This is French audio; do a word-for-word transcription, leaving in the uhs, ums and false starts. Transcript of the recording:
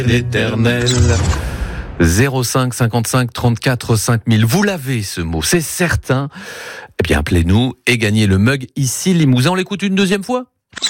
l'éternel. zéro cinq cinquante-cinq trente-quatre cinq mille. Vous l'avez ce mot, c'est certain. Eh bien appelez-nous et gagnez le mug ici Limousin. On l'écoute une deuxième fois ?